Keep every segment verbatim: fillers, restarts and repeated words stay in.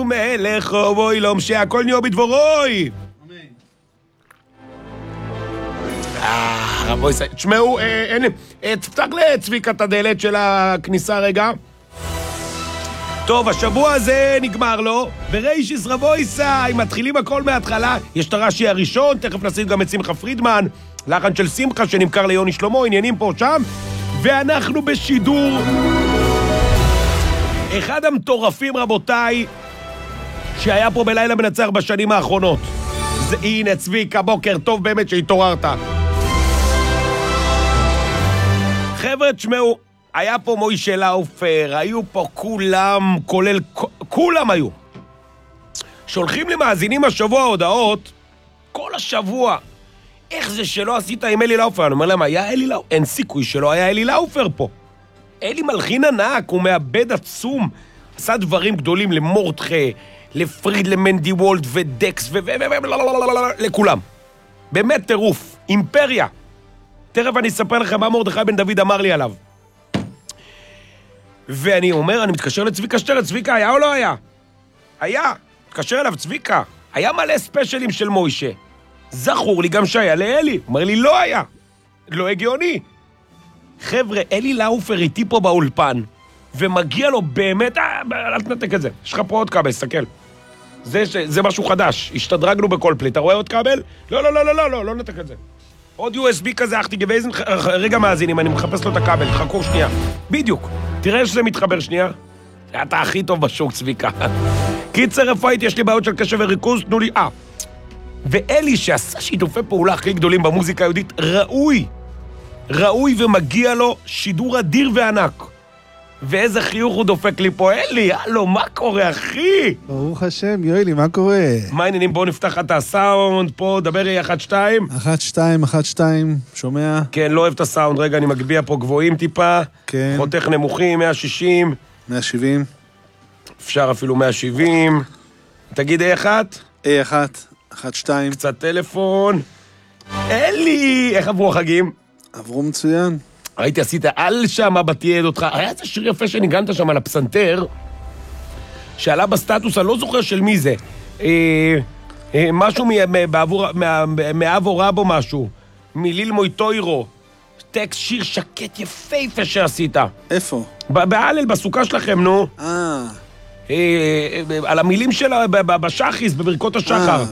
מלך רבוי לא משע הכל נהיה בדבורוי. אה, רבוי, תשמעו, אין, תפתח לצביקה את הדלת של הכניסה רגע. טוב, השבוע הזה נגמר לו, ורישיס רבוי סי, מתחילים הכל מההתחלה, יש את הרש"י הראשון, תכף נשים גם את שמחה פרידמן, לחן של שמחה שנמכר ליוני שלמה, עניינים פה שם, ואנחנו בשידור. אחד המטורפים רבותיי, שהיה פה בלילה מנצח בשנים האחרונות. זה, הנה צביקה, בוקר טוב באמת שהתעוררת. חבר'ה, תשמעו, היה פה מוישה לאופר, היו פה כולם, כולל, כולם היו. שולחים למאזינים השבוע הודעות, כל השבוע, איך זה שלא עשית עם אלי לאופר? אני אומר להם, היה אלי לאופר? אין סיכוי שלא היה אלי לאופר פה. אלי מלחין ענק, הוא מאבד עצום, עשה דברים גדולים למורדכה, לפריד, למנדי וולד ודקס ו... לכולם. באמת טירוף, אימפריה. תכף אני אספר לכם מה מרדכי בן דוד אמר לי עליו. ואני אומר, אני מתקשר לצביקה שטרן, צביקה, היה או לא היה? היה. מתקשר אליו, צביקה. היה מלא ספיישלים של מוישה. זכור לי גם שהיה לאלי. אומר לי, לא היה. לא הגיוני. חבר'ה, אלי לאופר איתי פה באולפן, ומגיע לו באמת, אה, אל תנתק את זה. יש לך פה עוד כבל, סתכל. זה, זה משהו חדש. השתדרגנו בכל פלי. אתה רואה עוד כבל? לא, לא, לא, לא, לא, לא, לא נתק את זה. עוד יו אס בי כזה, אחתי גבייזן, רגע מאזינים, אני מחפש לו את הכבל, חכו שנייה. בדיוק. תראה שזה מתחבר שנייה. אתה הכי טוב בשוק, צביקה. קיצר רפואית, יש לי בעיות של קשב וריכוז, תנו לי... אה. ואלי שעשה שיתופי פעולה הכי גדולים במוזיקה היהודית, ראוי. ראוי ומגיע לו שידור אדיר וענק. ואיזה חיוך הוא דופק לי פה, אלי, הלו, מה קורה, אחי? ברוך השם, יואלי, מה קורה? מה העניינים? בואו נפתח את הסאונד, פה, דבר לי, אחת, שתיים. אחת, שתיים, אחת, שתיים, שומע? כן, לא אוהב את הסאונד, רגע, אני מגביע פה גבוהים טיפה. כן. חותך נמוכים, מאה שישים. מאה שבעים. אפשר אפילו מאה שבעים. תגיד איי אחת? איי אחת, אחת, שתיים. קצת טלפון. אלי, איך עברו החגים? עברו מצוין. ראיתי, עשית על שם, בתיעד אותך. היה איזה שיר יפה שניגנת שם על הפסנתר, שעלה בסטטוס, אני לא זוכר של מי זה. אה, אה, משהו מאב או רבו משהו. מליל מויטוירו. טקסט שיר שקט יפהפה שעשית. איפה? בהלל, בסוכה שלכם, נו. אה. אה, על המילים שלה בשחיס, בברכות השחר.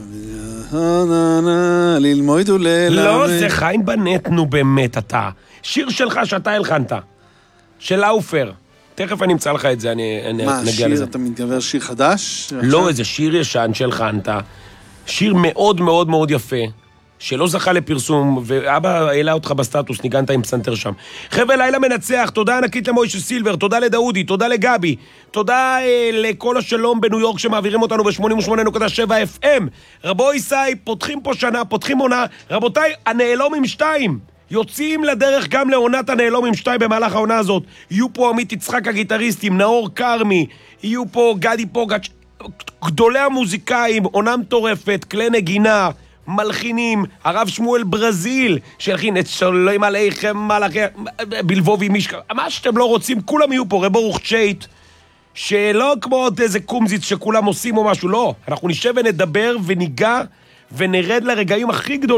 ללמוד וללמד. לא, זה חיים בנט, נו באמת אתה. שיר שלך שאתה הלחנת, של לאופר. תכף אני אמצא לך את זה, אני מה, נגיע שיר, לזה. אתה מתגבר שיר חדש? לא, איזה שיר ישן שהלחנת. שיר מאוד מאוד מאוד יפה, שלא זכה לפרסום, ואבא העלה אותך בסטטוס, ניגנת עם פסנתר שם. חבר'ה, לילה מנצח, תודה ענקית למוישה סילבר, תודה לדאודי, תודה לגבי, תודה אה, לכל השלום בניו יורק שמעבירים אותנו ב-שמונים ושמונה נקודה שבע אף אם. רבוי סי, פותחים פה שנה, פותחים עונה. רבותיי, הנעלום עם שתיים. יוצאים לדרך גם לעונת הנעלום עם שתיים במהלך העונה הזאת. יהיו פה עמית יצחק הגיטריסטים, נאור קרמי, יהיו פה גדי פוגץ', גדולי המוזיקאים, עונה מטורפת, כלי נגינה, מלחינים, הרב שמואל ברזיל, שהלחין את שולם עליכם מלאכי, בלבובי מישקה, מה שאתם לא רוצים, כולם יהיו פה, רבו רוחצ'ייט, שלא כמו עוד איזה קומזיץ שכולם עושים או משהו, לא, אנחנו נשב ונדבר וניגע ונרד לרגעים הכי גדולים,